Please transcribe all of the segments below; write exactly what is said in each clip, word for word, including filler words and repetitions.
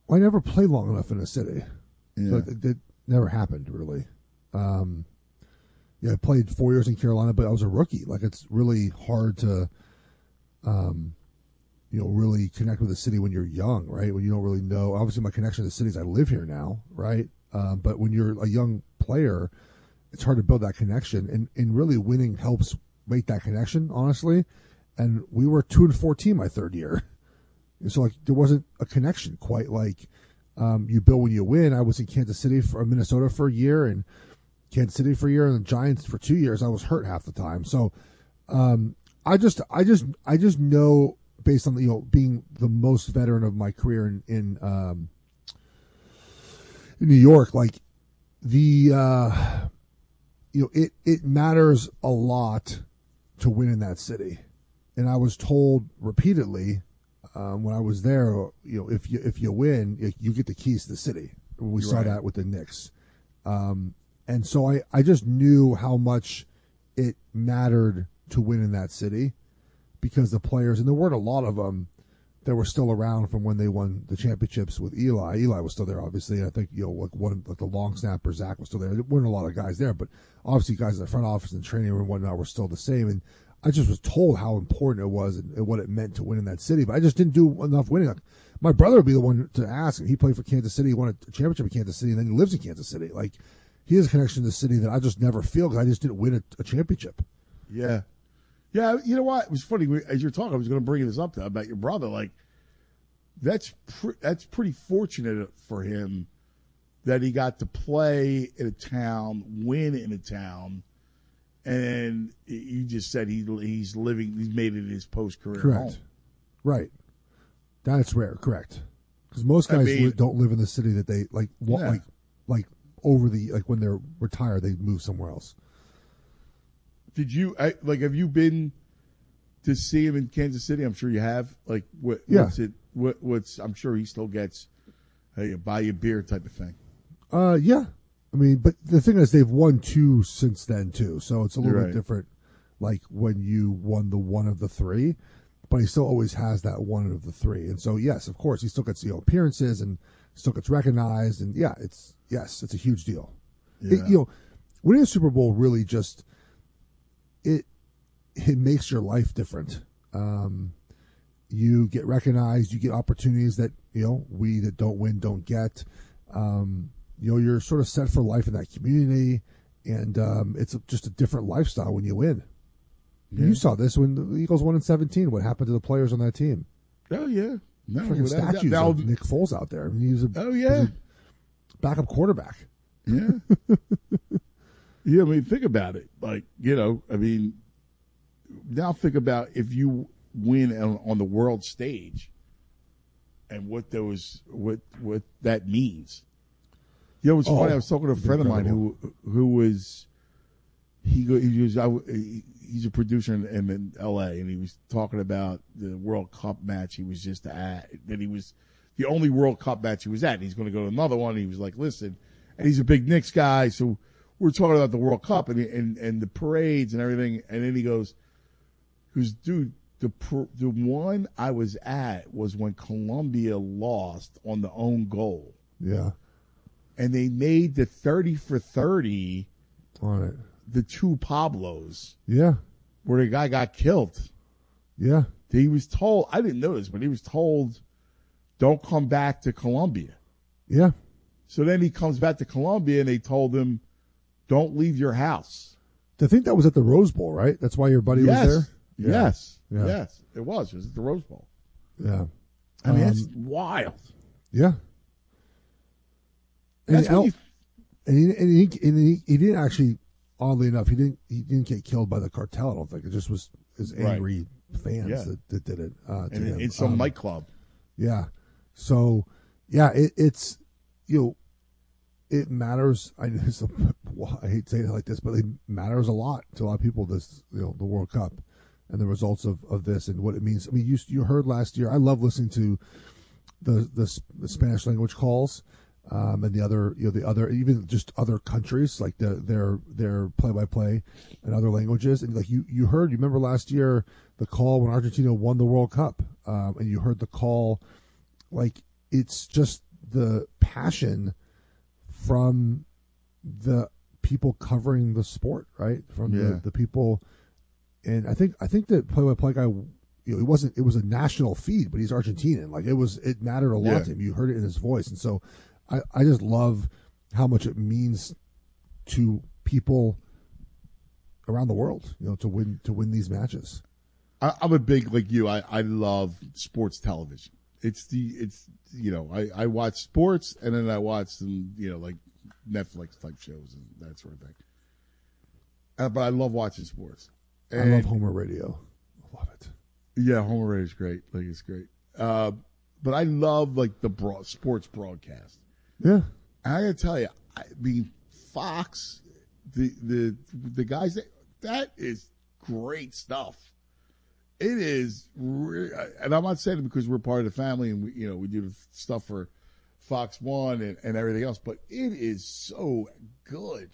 Well, I never played long enough in a city. Yeah. So it, it never happened, really. Um, yeah, I played four years in Carolina, but I was a rookie. Like, it's really hard to, um, you know, really connect with a city when you're young, right? When you don't really know. Obviously, my connection to the cities, I live here now, right? Um, but when you're a young player, it's hard to build that connection. And, and really winning helps make that connection, honestly. And we were two and fourteen my third year. And so, like, there wasn't a connection quite like um, you build when you win. I was in Kansas City for Minnesota for a year and Kansas City for a year and the Giants for two years. I was hurt half the time. So um, I just, I just, I just know, based on the, you know, being the most veteran of my career in in, um, in New York, like the uh, you know it it matters a lot to win in that city, and I was told repeatedly um, when I was there, you know, if you if you win, you get the keys to the city. We You're saw right. that with the Knicks, um, and so I I just knew how much it mattered to win in that city. Because the players, and there weren't a lot of them that were still around from when they won the championships with Eli. Eli was still there, obviously. And I think, you know, like one, like the long snapper, Zach was still there. There weren't a lot of guys there, but obviously guys in the front office and training room and whatnot were still the same. And I just was told how important it was and, and what it meant to win in that city. But I just didn't do enough winning. Like, my brother would be the one to ask. He played for Kansas City, he won a championship in Kansas City, and then he lives in Kansas City. Like, he has a connection to the city that I just never feel because I just didn't win a, a championship. Yeah. Yeah, you know what? It was funny. As you're talking, I was going to bring this up though, about your brother. Like, that's pre- that's pretty fortunate for him that he got to play in a town, win in a town, and you just said he he's living, he's made it his post career Correct. home. Right. That's rare. Correct. Because most guys I mean, li- don't live in the city that they like. Wa- Yeah. Like, like over the like when they're retired, they move somewhere else. Did you I, like? Have you been to see him in Kansas City? I'm sure you have. Like, what? Yeah. What's it? What? What's? I'm sure he still gets a buy you a beer type of thing. Uh, yeah. I mean, but the thing is, they've won two since then too, so it's a little You're bit right. different. Like when you won the one of the three, but he still always has that one of the three, and so yes, of course, he still gets, you know, appearances and still gets recognized, and yeah, it's yes, it's a huge deal. Yeah. It, you know, winning a Super Bowl really just it it makes your life different. Um, you get recognized, you get opportunities that, you know, we that don't win don't get. Um, you know, you're sort of set for life in that community, and um, it's a, just a different lifestyle when you win. Yeah. You saw this when the Eagles won in seventeen. What happened to the players on that team? Oh yeah, no, Freaking without a doubt. statues Now- of Nick Foles out there. I mean, he was a, Oh he yeah, was a backup quarterback. yeah. Yeah, I mean, think about it. Like, you know, I mean, now think about if you win on, on the world stage, and what those what what that means. You know, it's Oh, funny. I was talking to a friend of mine who who was he go, he was I, he- he's a producer in, in L A, and he was talking about the World Cup match he was just at. That he was the only World Cup match he was at. And he's going to go to another one. And he was like, "Listen," and he's a big Knicks guy, so we're talking about the World Cup and and and the parades and everything. And then he goes, "Who's dude?" The per, the one I was at was when Colombia lost on the own goal, Yeah, and they made the thirty for thirty. on it. The two Pablos, Yeah, where the guy got killed. yeah, He was told, I didn't know this, but he was told, don't come back to Colombia. yeah. So then he comes back to Colombia, and they told him, don't leave your house. I think that was at the Rose Bowl, right? That's why your buddy yes. was there. Yeah. Yes. Yeah. Yes. It was. It was at the Rose Bowl. Yeah, I mean, Um, it's wild. yeah. And, That's I what don't- you, and, he, and, he, and he, he didn't actually. Oddly enough, he didn't. He didn't get killed by the cartel. I don't think it just was his Right. angry fans Yeah. that, that did it. Uh, to in, him. in some Um, nightclub. Yeah. So, yeah, it, it's, you know, it matters. I, it's a, well, I hate saying it like this, but it matters a lot to a lot of people, this, you know, the World Cup and the results of, of this and what it means. I mean, you, you heard last year, I love listening to the, the, the Spanish language calls. Um, and the other, you know, the other, even just other countries, like the, their, their play by play and other languages. And like you, you heard, you remember last year, the call when Argentina won the World Cup, um, and you heard the call, like it's just the passion from the people covering the sport, right? From yeah. the, the people, and I think I think that play-by-play guy, you know, it wasn't it was a national feed, but he's Argentinian. Like it was, it mattered a lot yeah. to him. You heard it in his voice, and so I, I just love how much it means to people around the world, you know, to win to win these matches. I, I'm a big like you. I, I love sports television. It's the it's you know I, I watch sports and then I watch some you know like Netflix type shows and that sort of thing. Uh, but I love watching sports. And, I love Homer Radio. I love it. Yeah, Homer Radio is great. Like it's great. Uh, but I love like the broad, sports broadcast. Yeah, and I gotta tell you, I mean Fox, the the the guys that that is great stuff. It is, re- and I'm not saying it because we're part of the family and we, you know, we do the stuff for Fox One and, and everything else, but it is so good.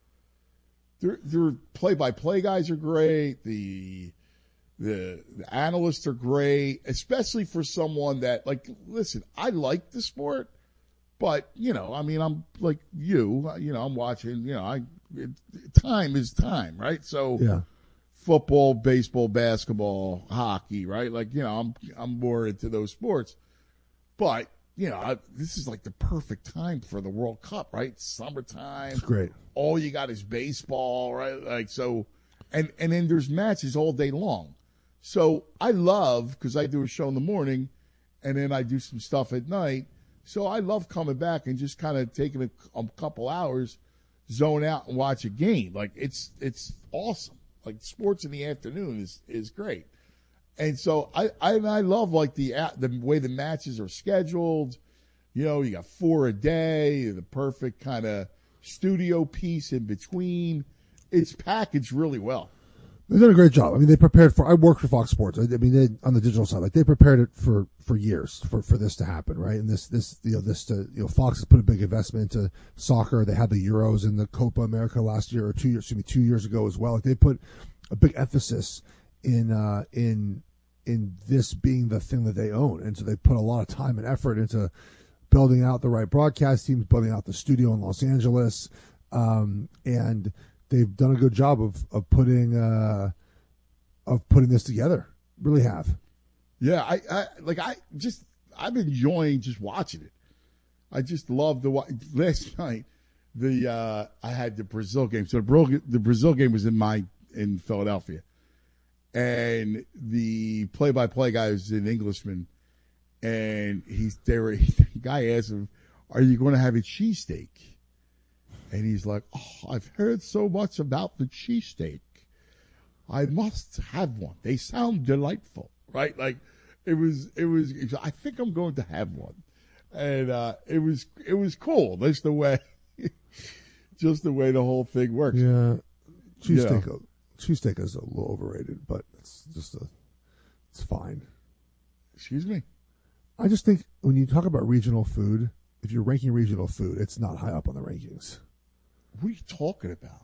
Their their play-by-play guys are great. The the the analysts are great, especially for someone that like. Listen, I like the sport, but you know, I mean, I'm like you. You know, I'm watching. You know, I it, time is time, right? So yeah. Football, baseball, basketball, hockey, right? Like, you know, I'm I'm more into those sports. But, you know, I, this is like the perfect time for the World Cup, right? It's summertime. It's great. All you got is baseball, right? Like, so, and, and then there's matches all day long. So I love, because I do a show in the morning, and then I do some stuff at night. So I love coming back and just kind of taking a, a couple hours, zone out and watch a game. Like, it's it's awesome. Like sports in the afternoon is, is great. And so I, I, I love like the, the way the matches are scheduled. You know, you got four a day, the perfect kind of studio piece in between. It's packaged really well. They've done a great job. I mean, they prepared for, I worked for Fox Sports. I, I mean, they, on the digital side, like they prepared it for, for years for, for this to happen, right? And this, this, you know, this to, you know, Fox has put a big investment into soccer. They had the Euros and the Copa America last year or two years, excuse me, two years ago as well. Like they put a big emphasis in, uh, in, in this being the thing that they own. And so they put a lot of time and effort into building out the right broadcast teams, building out the studio in Los Angeles. Um, and, they've done a good job of of putting uh, of putting this together. Really have. Yeah, I, I like I just I'm enjoying just watching it. I just love the last night. The uh, I had the Brazil game. So the Brazil, the Brazil game was in my in Philadelphia, and the play-by-play guy was an Englishman, and he's there. The guy asked him, "Are you going to have a cheesesteak?" And he's like, oh, I've heard so much about the cheesesteak. I must have one. They sound delightful, right? Like it was, it was, I think I'm going to have one. And, uh, it was, it was cool. That's the way, just the way the whole thing works. Yeah. Cheesesteak, you know. cheesesteak is a little overrated, but it's just a, it's fine. Excuse me? I just think when you talk about regional food, if you're ranking regional food, it's not high up on the rankings. What are you talking about?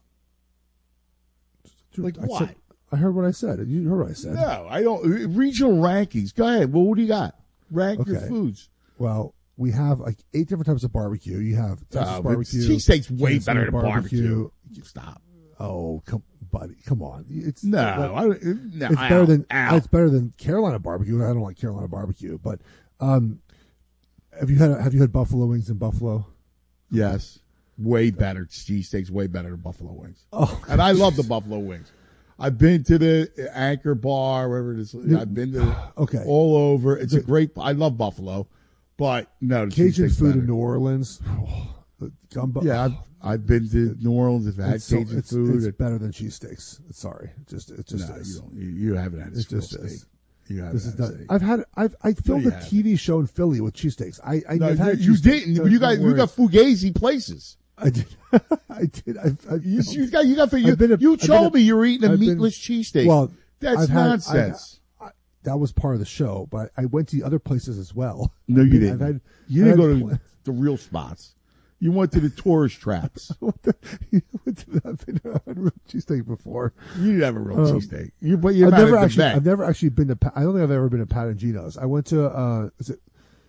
Dude, like I what? Said, I heard what I said. You heard what I said. No, I don't. Regional rankings. Go ahead. Well, what do you got? Rank okay. your foods. Well, we have like eight different types of barbecue. You have Texas uh, barbecue. Cheesesteak's way better than barbecue. barbecue. Stop. Oh, come, buddy, come on. It's no, well, I, no. It's ow, better than ow. it's better than Carolina barbecue. I don't like Carolina barbecue, but um, have you had have you had buffalo wings in Buffalo? Yes. Way better. Cheesesteaks way better than buffalo wings. Oh, and I love the buffalo wings. I've been to the Anchor Bar, wherever it is. I've been to okay. all over. It's the, a great. I love buffalo, but no, the Cajun food better. in New Orleans. Oh, the gumbo. Yeah, I've, I've been to New Orleans. I've had it's so, Cajun it's, food. It's it, better than cheesesteaks. Sorry, it just it just no, is. You, don't, you, you haven't had a it just steak. Is. You haven't this had is not, steak. I've had. I've I filmed no, a T V show in Philly with cheesesteaks. I I no, had you, you didn't. No, you got no you got fugazi places. I did. I did. I've, I've you, you got. You got. You, a, you told a, me you were eating a I've meatless cheesesteak. Well, that's I've had, nonsense. I've, I, that was part of the show, but I went to other places as well. No, I you mean, didn't. I've had, you I've didn't go had to the real spots. You went to the tourist traps. what the, you went to, I've been to a real cheesesteak before. You didn't have a real um, cheesesteak. You, but you're I've not never at the actually. vet. I've never actually been to. I don't think I've ever been to Pat and Gino's. I went to. Uh, is it?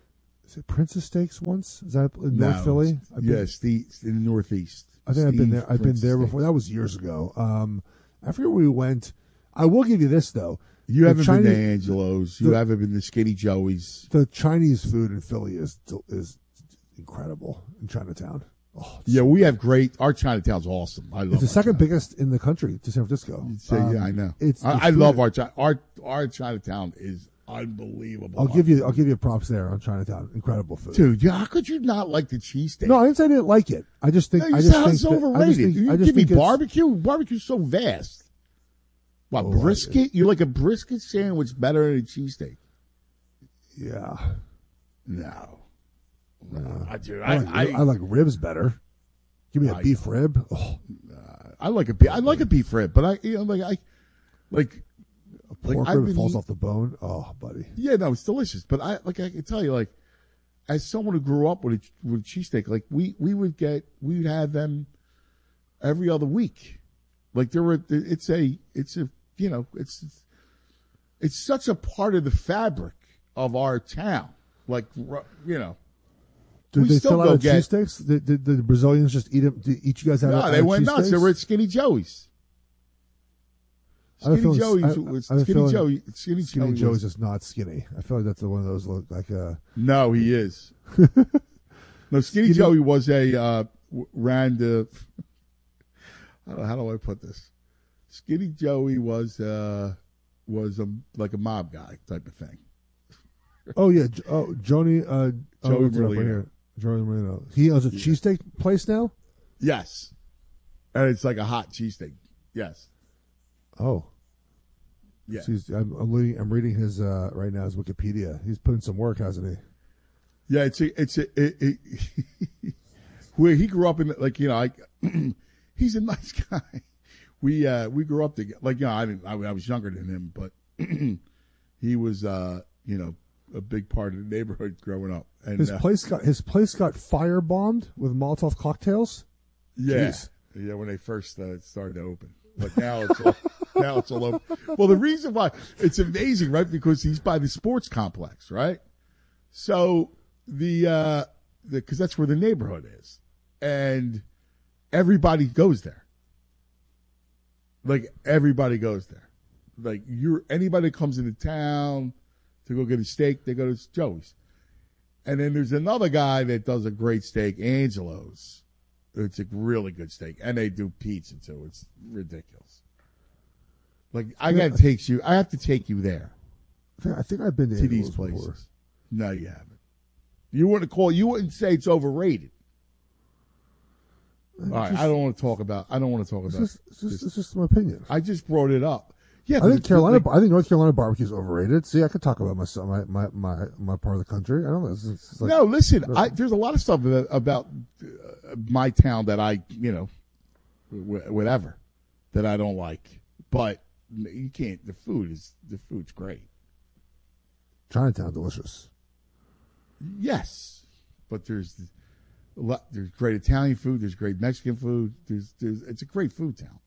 is it Princess Steaks once? Is that in no, North Philly? I've been, yes, the in the Northeast. I think Steve I've been there. I've Princess been there Steaks. before. That was years ago. Um, I forget where we went. I will give you this though. You The haven't Chinese, been to Angelo's. You the- haven't been to Skinny Joey's. The Chinese food in Philly is is incredible in Chinatown. Oh, it's Yeah, so we have great. Our Chinatown's awesome. I love. It's the our second Chinatown. biggest in the country to San Francisco. So, Um, yeah, I know. It's, I, the I food- love our Chi- our our Chinatown is unbelievable. I'll give you. I'll give you props there on Chinatown. Incredible food, dude. Yeah, how could you not like the cheesesteak? No, I didn't say I didn't like it. I just think. No, you I just sound think so that- I just overrated. think- you I just give me think it's- barbecue. Barbecue's so vast. What Oh, brisket? You like a brisket sandwich better than a cheesesteak? Yeah. No, no, I do. I, I, like, I, I like ribs better. Give me a I beef rib. Oh, I like a beef. I like a beef rib, but I, you know, like I, like, like pork I've rib been falls eat- off the bone. Oh, buddy. Yeah, no, it's delicious. But I, like, I can tell you, like, as someone who grew up with a, with a cheesesteak, like we, we would get, we would have them every other week. Like there were, it's a, it's a, you know, it's, it's such a part of the fabric of our town. Like, you know, Did we they still sell go out of get- cheesesteaks? Did, did, did the Brazilians just eat them? Did each you guys have? no, out they of went nuts. They cheesesteaks? were at Skinny Joey's. I have a Skinny feeling- Joey's, I- I was- have a Skinny feeling Joey, Skinny, Skinny Joey Joe's was- is not skinny. I feel like that's the one of those look like a. No, he is. No, Skinny Skinny- Joey was a uh, w- ran the. I don't know, how do I put this? Skinny Joey was uh, was a like a mob guy type of thing. Oh yeah, Jo- oh Joni. Uh, oh, Joey what's it up right Marino. here? Joey Marino. He owns a cheesesteak place now. Yes, and it's like a hot cheesesteak. Yes, Oh, yeah. so he's- I'm, I'm reading. I'm reading his uh, right now. His Wikipedia. He's put in some work, hasn't he? Yeah, it's a, it's a, it, it, where he grew up in, like, you know, like, he's a nice guy. We, uh, we grew up together. Like, you know, I didn't, I, I was younger than him, but he was, uh, you know, a big part of the neighborhood growing up. And, His uh, place got his place got firebombed with Molotov cocktails. yeah, Jeez. yeah, when they first uh, started to open. But now it's all, now it's all open. Well, the reason why it's amazing, right? Because he's by the sports complex, right? So the, uh, the, cause that's where the neighborhood is, and everybody goes there. Like everybody goes there. Like you're, anybody that comes into town to go get a steak, they go to Joey's. And then there's another guy that does a great steak, Angelo's. It's a really good steak, and they do pizza too. It's ridiculous. Like I Yeah. gotta take you. I have to take you there I think, I think I've been to, to these Angelo's places. before. No, you haven't. You wouldn't call. You wouldn't say it's overrated. All right, just- I don't want to talk about. I don't want to talk It's about. just, it's just, it's just my opinion. I just brought it up. Yeah, I but think it's Carolina. like- I think North Carolina barbecue is overrated. See, I could talk about my my my my, my part of the country. I don't know. It's, it's like, no, listen. I, there's a lot of stuff about, about uh, my town that I, you know, wh- whatever, that I don't like. But you can't. The food is the food's great. Chinatown, delicious. Yes, but there's a lot, there's great Italian food. There's great Mexican food. There's there's it's a great food town.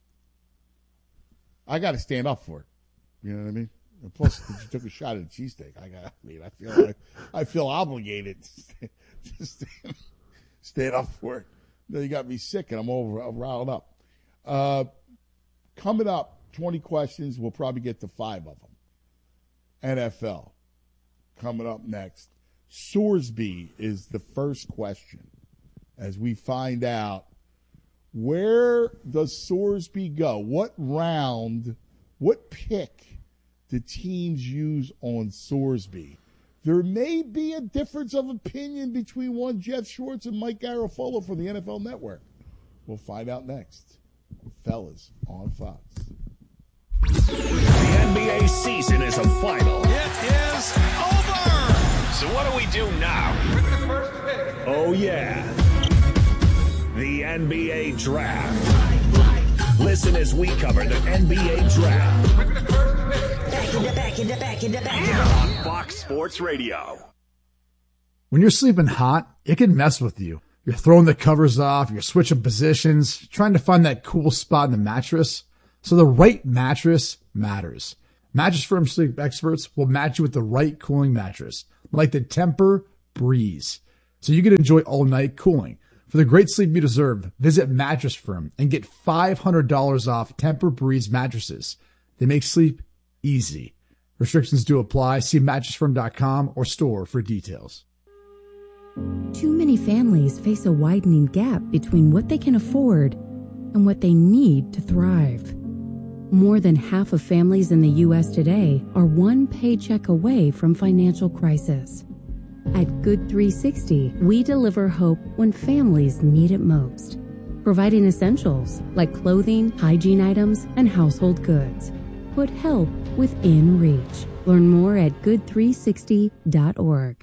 I got to stand up for it. You know what I mean? And plus, you took a shot at a cheesesteak. I got. I mean, I feel like, I feel obligated to stand, stand up for it. Then you got me sick, and I'm over. I'm riled up. Uh, coming up, twenty questions. We'll probably get to five of them. N F L coming up next. Sorsby is the first question, as we find out, where does Sorsby go? What round, what pick do teams use on Sorsby? There may be a difference of opinion between one Jeff Schwartz and Mike Garafolo from the N F L Network. We'll find out next. Fellas on Fox. The N B A season is a final. It is over. So what do we do now? Oh, yeah. The N B A Draft. Listen as we cover the N B A Draft. Back in the back in the back in the back. On Fox Sports Radio. When you're sleeping hot, it can mess with you. You're throwing the covers off, you're switching positions, trying to find that cool spot in the mattress. So the right mattress matters. Mattress Firm sleep experts will match you with the right cooling mattress, like the Tempur Breeze, so you can enjoy all-night cooling. For the great sleep you deserve, visit Mattress Firm and get five hundred dollars off Tempur-Breeze mattresses. They make sleep easy. Restrictions do apply. See mattress firm dot com or store for details. Too many families face a widening gap between what they can afford and what they need to thrive. More than half of families in the U S today are one paycheck away from financial crisis. At Good three sixty, we deliver hope when families need it most, providing essentials like clothing, hygiene items, and household goods. Put help within reach. Learn more at good three sixty dot org.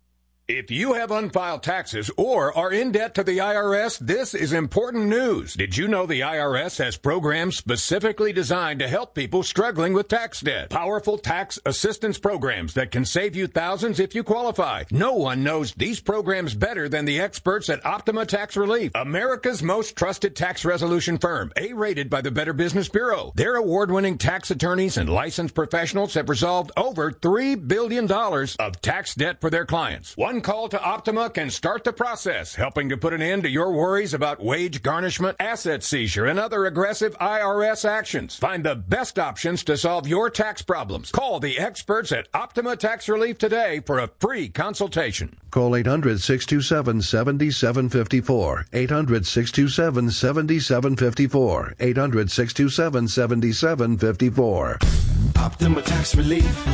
If you have unfiled taxes or are in debt to the I R S, this is important news. Did you know the I R S has programs specifically designed to help people struggling with tax debt? Powerful tax assistance programs that can save you thousands if you qualify. No one knows these programs better than the experts at Optima Tax Relief, America's most trusted tax resolution firm, A-rated by the Better Business Bureau. Their award-winning tax attorneys and licensed professionals have resolved over three billion dollars of tax debt for their clients. One call to Optima can start the process, helping to put an end to your worries about wage garnishment, asset seizure, and other aggressive I R S actions. Find the best options to solve your tax problems. Call the experts at Optima Tax Relief today for a free consultation. Call eight hundred, six two seven, seven seven five four. eight hundred, six two seven, seven seven five four. eight hundred, six two seven, seven seven five four. Optima Tax Relief.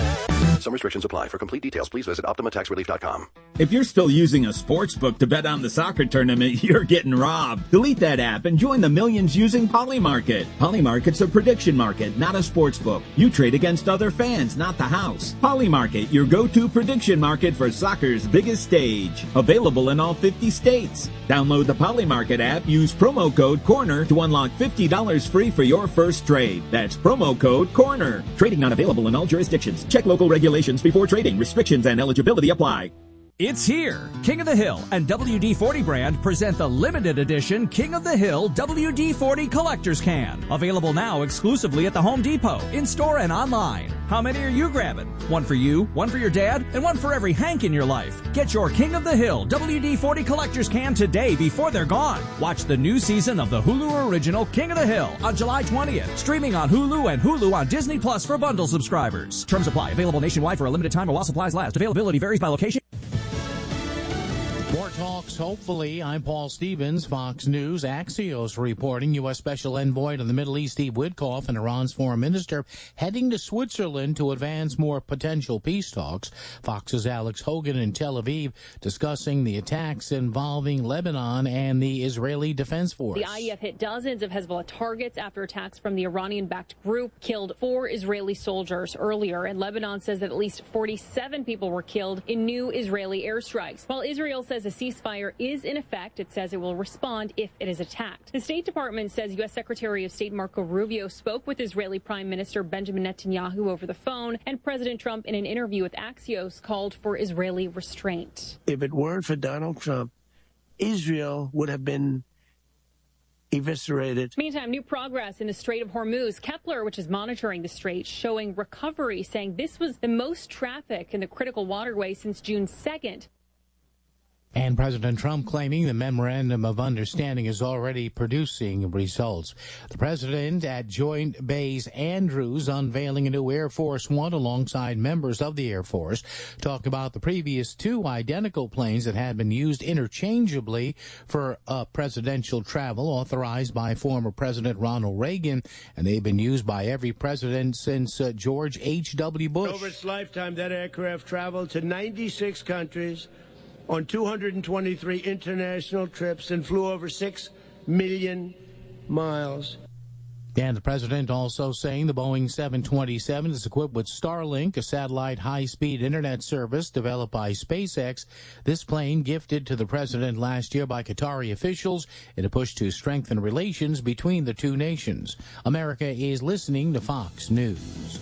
Some restrictions apply. For complete details, please visit optima tax relief dot com. If you're still using a sports book to bet on the soccer tournament, you're getting robbed. Delete that app and join the millions using Polymarket. Polymarket's a prediction market, not a sports book. You trade against other fans, not the house. Polymarket, your go-to prediction market for soccer's biggest stage. Available in all fifty states. Download the Polymarket app, use promo code CORNER to unlock fifty dollars free for your first trade. That's promo code CORNER. Trading not available in all jurisdictions. Check local regulations before trading. Restrictions and eligibility apply. It's here. King of the Hill and W D forty brand present the limited edition King of the Hill W D forty Collector's Can. Available now exclusively at the Home Depot, in-store and online. How many are you grabbing? One for you, one for your dad, and one for every Hank in your life. Get your King of the Hill W D forty Collector's Can today before they're gone. Watch the new season of the Hulu original King of the Hill on July twentieth. Streaming on Hulu and Hulu on Disney Plus for bundle subscribers. Terms apply. Available nationwide for a limited time or while supplies last. Availability varies by location. More talks, hopefully. I'm Paul Stevens, Fox News. Axios reporting U S. Special Envoy to the Middle East, Steve Witkoff, and Iran's foreign minister heading to Switzerland to advance more potential peace talks. Fox's Alex Hogan in Tel Aviv discussing the attacks involving Lebanon and the Israeli Defense Force. The I D F hit dozens of Hezbollah targets after attacks from the Iranian-backed group killed four Israeli soldiers earlier, and Lebanon says that at least forty-seven people were killed in new Israeli airstrikes. While Israel says a ceasefire is in effect, it says it will respond if it is attacked. The State Department says U S. Secretary of State Marco Rubio spoke with Israeli Prime Minister Benjamin Netanyahu over the phone, and President Trump, in an interview with Axios, called for Israeli restraint. If it weren't for Donald Trump, Israel would have been eviscerated. Meantime, new progress in the Strait of Hormuz. Kepler, which is monitoring the strait, showing recovery, saying this was the most traffic in the critical waterway since June second. And President Trump claiming the memorandum of understanding is already producing results. The president at Joint Base Andrews unveiling a new Air Force One alongside members of the Air Force. Talk about the previous two identical planes that had been used interchangeably for uh, presidential travel authorized by former President Ronald Reagan, and they've been used by every president since uh, George H W. Bush. Over its lifetime, that aircraft traveled to ninety-six countries on two hundred twenty-three international trips and flew over six million miles. And the president also saying the Boeing seven twenty-seven is equipped with Starlink, a satellite high-speed internet service developed by SpaceX. This plane gifted to the president last year by Qatari officials in a push to strengthen relations between the two nations. America is listening to Fox News.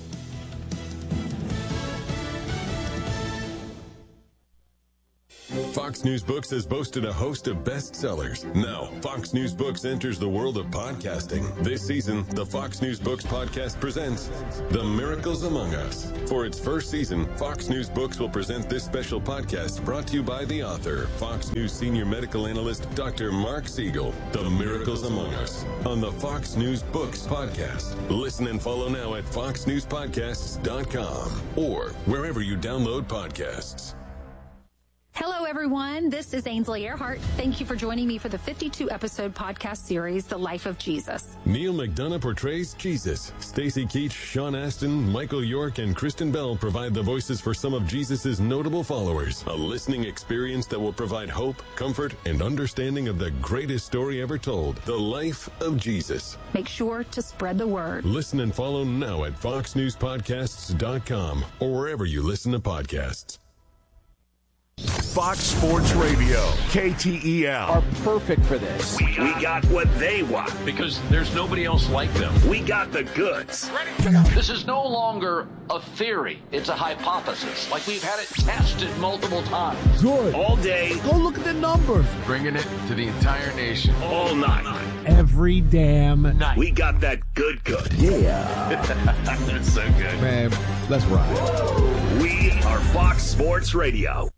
Fox News Books has boasted a host of bestsellers. Now, Fox News Books enters the world of podcasting. This season, the Fox News Books podcast presents The Miracles Among Us. For its first season, Fox News Books will present this special podcast brought to you by the author, Fox News senior medical analyst, Doctor Mark Siegel. The Miracles Among Us on the Fox News Books podcast. Listen and follow now at fox news podcasts dot com or wherever you download podcasts. Hello, everyone. This is Ainsley Earhart. Thank you for joining me for the fifty-two episode podcast series, The Life of Jesus. Neil McDonough portrays Jesus. Stacy Keach, Sean Astin, Michael York, and Kristen Bell provide the voices for some of Jesus' notable followers. A listening experience that will provide hope, comfort, and understanding of the greatest story ever told, The Life of Jesus. Make sure to spread the word. Listen and follow now at fox news podcasts dot com or wherever you listen to podcasts. Fox Sports Radio, K T E L. Are perfect for this. We, we got what they want. Because there's nobody else like them. We got the goods. This is no longer a theory. It's a hypothesis. Like we've had it tested multiple times. Good. All day. Go look at the numbers. Bringing it to the entire nation. All night. Every damn night. We got that good good. Yeah. That's so good. Man, let's ride. We are Fox Sports Radio.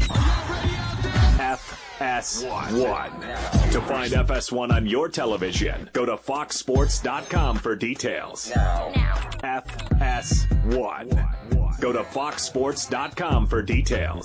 F S one. To find F S one on your television, go to fox sports dot com for details. Now. F S one. Go to fox sports dot com for details.